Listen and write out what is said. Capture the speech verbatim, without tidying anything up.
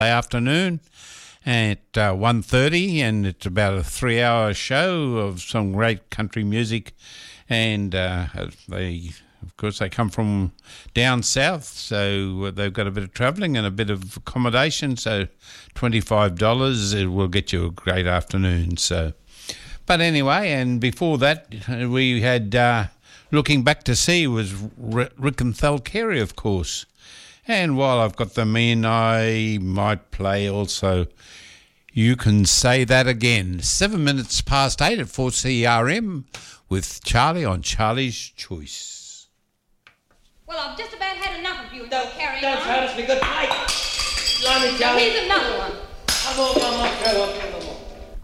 afternoon at uh, one thirty, and it's about a three-hour show of some great country music. And uh, they, of course, they come from down south, so they've got a bit of travelling and a bit of accommodation. So twenty-five dollars it will get you a great afternoon. So, but anyway, and before that, we had uh, Looking Back to Sea was R- Rick and Thal Carey, of course. And while I've got them in, I might play also You Can Say That Again. Seven minutes past eight at four C R M with Charlie on Charlie's Choice. Well, I've just about had enough of you and Don't, your carrying don't on. hurt us, we good night. Blimey, Now, Charlie. here's another one. Come on, come on, come on.